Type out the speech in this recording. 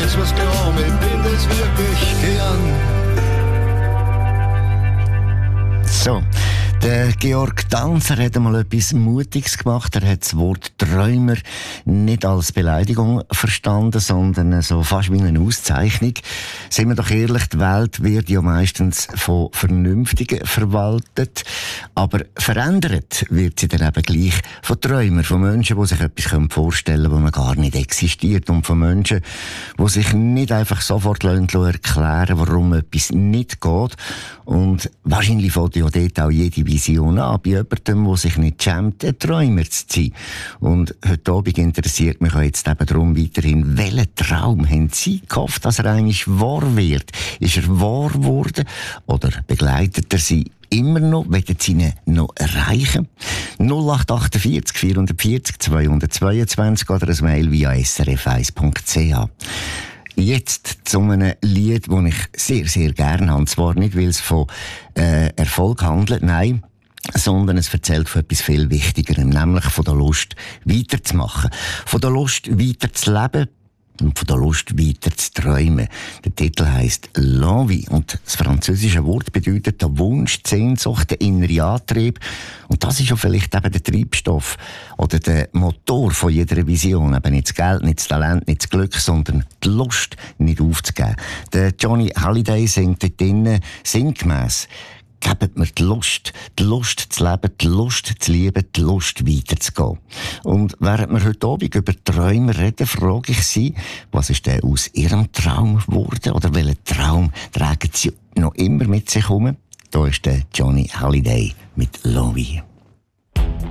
alles, was der Arme will, es wirklich gern. So, der Georg Danzer hat einmal etwas Mutiges gemacht. Er hat das Wort Träumer nicht als Beleidigung verstanden, sondern so fast wie eine Auszeichnung. Seien wir doch ehrlich, die Welt wird ja meistens von Vernünftigen verwaltet, aber verändert wird sie dann eben gleich von Träumern, von Menschen, die sich etwas vorstellen können, das gar nicht existiert, und von Menschen, die sich nicht einfach sofort erklären, warum etwas nicht geht. Und wahrscheinlich fängt ja dort auch jede Vision an, bei jemandem, der sich nicht schämt, ein Träumer zu sein. Und heute Abend interessiert mich auch jetzt eben darum weiterhin, welchen Traum haben Sie gehofft, dass er eigentlich wahr wird? Ist er wahr geworden? Oder begleitet er Sie immer noch? Wollen Sie ihn noch erreichen? 0848 440 222 oder ein Mail via srf1.ch. Jetzt zu einem Lied, das ich sehr, sehr gerne habe. Zwar nicht, weil es von Erfolg handelt, nein, sondern es erzählt von etwas viel Wichtigerem, nämlich von der Lust, weiterzumachen. Von der Lust, weiterzuleben. Und von der Lust weiter zu träumen. Der Titel heisst «L'envie» und das französische Wort bedeutet der Wunsch, die Sehnsucht, der innere Antrieb. Und das ist ja vielleicht eben der Treibstoff oder der Motor von jeder Vision. Eben nicht das Geld, nicht das Talent, nicht das Glück, sondern die Lust nicht aufzugeben. Der Johnny Hallyday singt dort drinnen sinngemäss: «Gebt mir die Lust zu leben, die Lust zu lieben, die Lust weiterzugehen.» Und während wir heute Abend über Träume reden, frage ich Sie, was ist denn aus Ihrem Traum geworden? Oder welchen Traum tragen Sie noch immer mit sich herum? Da ist der Johnny Hallyday mit «L'envie».